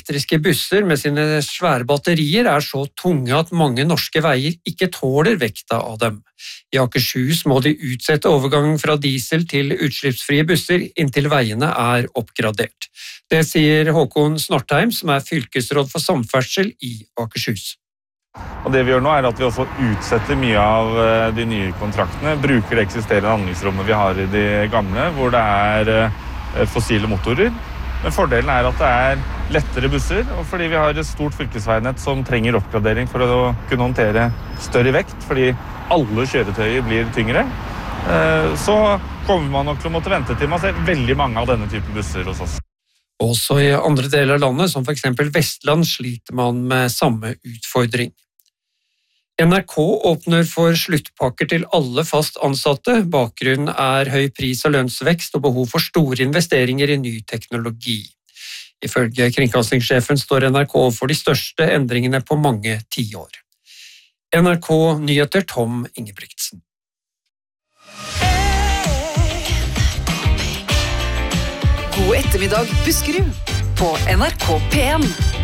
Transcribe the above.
elektriske busser med sine svære batterier så tunge at mange norske veier ikke tåler vekta av dem. I Akershus må de utsette overgangen fra diesel til utslippsfrie busser inntil veiene oppgradert. Det sier Håkon Snortheim, som fylkesråd for samferdsel i Akershus. Og det vi gjør nå at vi også utsetter mye av de nye kontraktene, bruker det eksisterende handlingsrommet vi har i de gamle, hvor det fossile motorer. Men fordelen at det lettere busser, og fordi vi har et stort fylkesveinett som trenger oppgradering for å kunne håndtere større vekt, fordi alle kjøretøyer blir tyngre, så kommer man nok til å måtte vente til man ser veldig mange av denne type busser hos oss. Også i andre deler av landet, som for eksempel Vestland, sliter man med samme utfordring. NRK åpner for sluttpakker til alle fast ansatte. Bakgrunnen høy pris- og lønnsvekst og behov for store investeringer i ny teknologi. Ifølge kringkastingssjefen står NRK for de største endringene på mange tiår. NRK Nyheter, Tom Ingebrigtsen. God ettermiddag, Buskerud, på NRK P1.